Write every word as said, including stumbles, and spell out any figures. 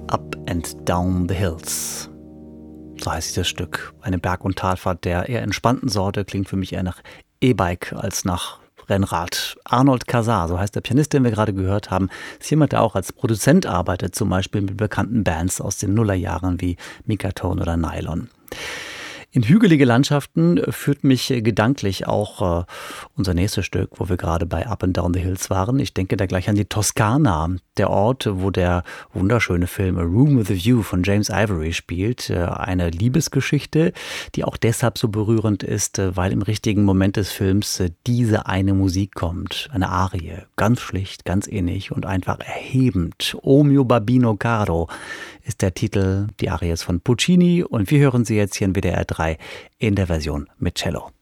Up and Down the Hills. So heißt dieses Stück. Eine Berg- und Talfahrt der eher entspannten Sorte, klingt für mich eher nach E-Bike als nach Rennrad. Arnold Casar, so heißt der Pianist, den wir gerade gehört haben, ist jemand, der auch als Produzent arbeitet, zum Beispiel mit bekannten Bands aus den Nullerjahren wie Mikatone oder Nylon. In hügelige Landschaften führt mich gedanklich auch äh, unser nächstes Stück, wo wir gerade bei Up and Down the Hills waren. Ich denke da gleich an die Toskana, der Ort, wo der wunderschöne Film A Room with a View von James Ivory spielt. Äh, eine Liebesgeschichte, die auch deshalb so berührend ist, äh, weil im richtigen Moment des Films äh, diese eine Musik kommt. Eine Arie, ganz schlicht, ganz innig und einfach erhebend. O mio babbino caro ist der Titel. Die Arie ist von Puccini und wir hören sie jetzt hier in W D R drei in der Version mit Cello.